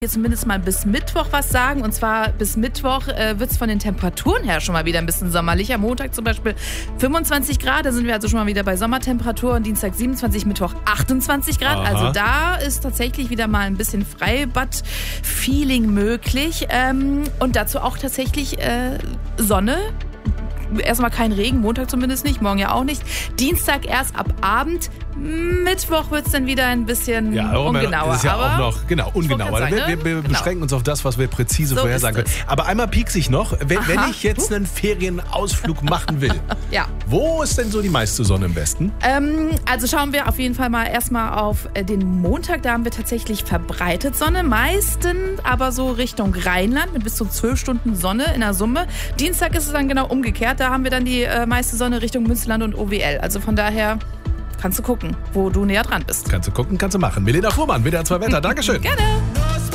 Jetzt zumindest mal bis Mittwoch was sagen. Und zwar bis Mittwoch wird es von den Temperaturen her schon mal wieder ein bisschen sommerlicher. Montag zum Beispiel 25 Grad, da sind wir also schon mal wieder bei Sommertemperaturen. Dienstag 27, Mittwoch 28 Grad. Aha. Also da ist tatsächlich wieder mal ein bisschen Freibad-Feeling möglich. Und dazu auch tatsächlich Sonne. Erstmal kein Regen, Montag zumindest nicht, morgen ja auch nicht. Dienstag erst ab Abend. Mittwoch wird es dann wieder ein bisschen ungenauer. Das ist ja aber auch noch, ungenauer. sagen, Wir beschränken uns auf das, was wir präzise So vorhersagen ist können. Aber einmal piekse ich noch, wenn ich jetzt einen Ferienausflug machen will, Ja. wo ist denn so die meiste Sonne im Westen? Also schauen wir auf jeden Fall mal erstmal auf den Montag. Da haben wir tatsächlich verbreitet Sonne. Meistens aber so Richtung Rheinland mit bis zu 12 Stunden Sonne in der Summe. Dienstag ist es dann genau umgekehrt. Da haben wir dann die meiste Sonne Richtung Münsterland und OWL. Also von daher kannst du gucken, wo du näher dran bist. Kannst du gucken, kannst du machen. Milena Fuhrmann, WDR 2 Wetter. Dankeschön. Gerne.